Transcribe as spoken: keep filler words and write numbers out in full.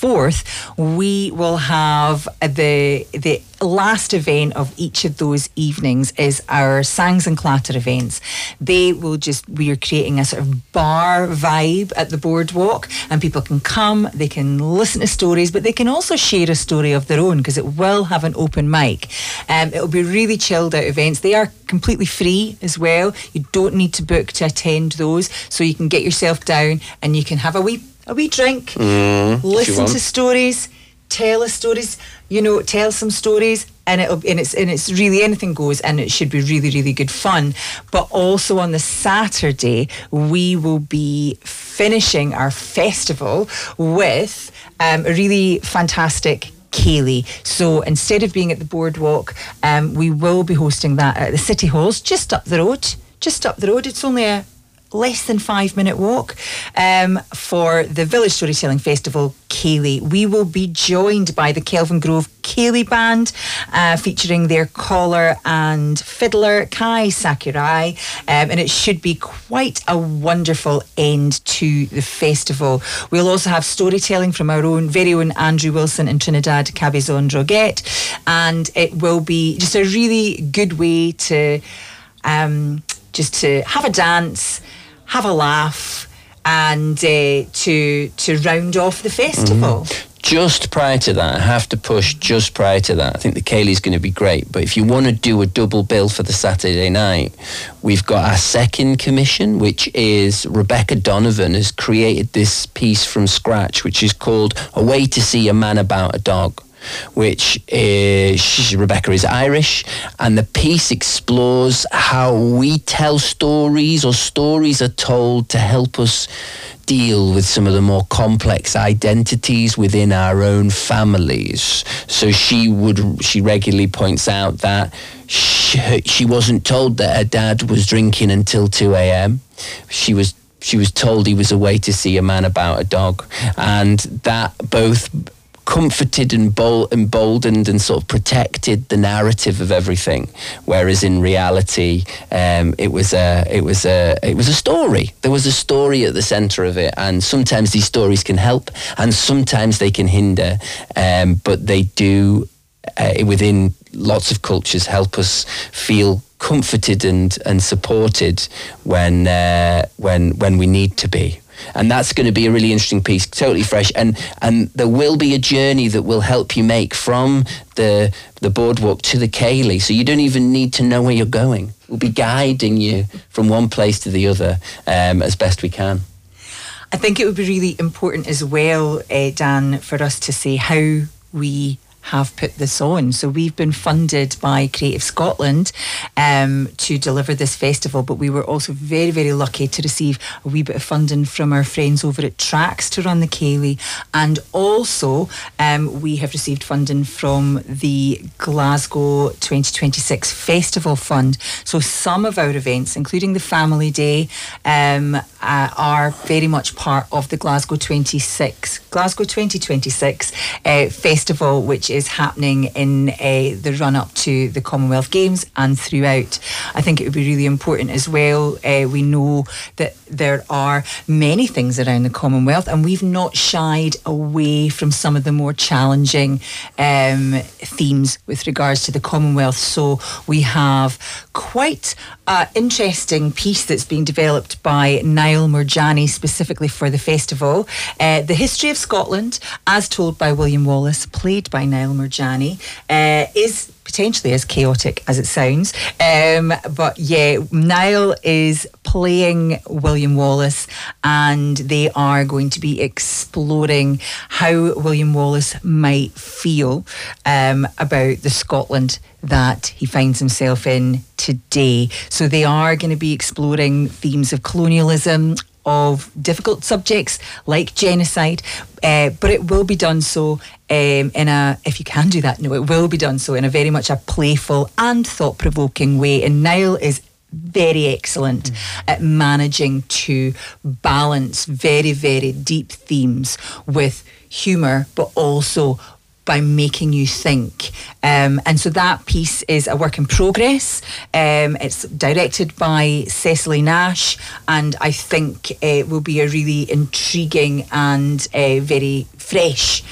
twenty-fourth, we will have the the last event of each of those evenings is our Sangs and Clatter events. They will just, we are creating a sort of bar vibe at the boardwalk, and people can come, they can listen to stories, but they can also share a story of their own, because it will have an open mic. Um, it'll be really chilled out events. They are completely free as well. You don't need to book to attend those, so you can get yourself down and you can have a wee a wee drink, mm, listen to stories, tell us stories, you know, tell some stories, and it'll and it's and it's really anything goes, and it should be really, really good fun. But also on the Saturday, we will be finishing our festival with um, a really fantastic Ceilidh. So instead of being at the boardwalk, um, we will be hosting that at the City Halls, just up the road. Just up the road. It's only a less than five minute walk um, for the Village Storytelling Festival Ceilidh. We will be joined by the Kelvingrove Ceilidh Band, uh, featuring their caller and fiddler Kai Sakurai, um, and it should be quite a wonderful end to the festival. We'll also have storytelling from our own very own Andrew Wilson and Trinidad Cabezon Droguet, and it will be just a really good way to um, just to have a dance, have a laugh, and uh, to to round off the festival. Mm. Just prior to that, I have to push just prior to that. I think the Ceilidh's going to be great, but if you want to do a double bill for the Saturday night, we've got our second commission, which is Rebecca Donovan has created this piece from scratch, which is called A Way to See a Man About a Dog, which is, she, Rebecca is Irish, and the piece explores how we tell stories, or stories are told to help us deal with some of the more complex identities within our own families. So she would, she regularly points out that she, she wasn't told that her dad was drinking until two a.m. She was she was told he was away to see a man about a dog, and that both comforted and bol- emboldened and sort of protected the narrative of everything, whereas in reality um, it was a it was a it was a story. There was a story at the centre of it, and sometimes these stories can help and sometimes they can hinder, um, but they do uh, within lots of cultures help us feel comforted and and supported when uh, when when we need to be. And that's going to be a really interesting piece, totally fresh. And and there will be a journey that will help you make from the the boardwalk to the Ceilidh. So you don't even need to know where you're going. We'll be guiding you from one place to the other um, as best we can. I think it would be really important as well, uh, Dan, for us to say how we have put this on. So we've been funded by Creative Scotland um, to deliver this festival, but we were also very, very lucky to receive a wee bit of funding from our friends over at Trax to run the Ceilidh, and also um, we have received funding from the Glasgow twenty twenty-six Festival Fund. So some of our events, including the Family Day, um, uh, are very much part of the Glasgow twenty-six Glasgow twenty twenty-six uh, festival, which is happening in uh, the run-up to the Commonwealth Games and throughout. I think it would be really important as well. Uh, we know that there are many things around the Commonwealth, and we've not shied away from some of the more challenging um, themes with regards to the Commonwealth. So we have quite an interesting piece that's being developed by Niall Murjani specifically for the festival. Uh, the history of Scotland, as told by William Wallace, played by Niall Murjani, uh, is potentially as chaotic as it sounds. Um, but yeah, Niall is playing William Wallace, and they are going to be exploring how William Wallace might feel um, about the Scotland that he finds himself in today. So they are going to be exploring themes of colonialism, of difficult subjects like genocide, uh, but it will be done so um, in a, if you can do that, no, it will be done so in a very much a playful and thought-provoking way. And Niall is very excellent mm. at managing to balance very, very deep themes with humour, but also by making you think. Um, and so that piece is a work in progress. Um, it's directed by Cecily Nash, and I think it will be a really intriguing and uh, very fresh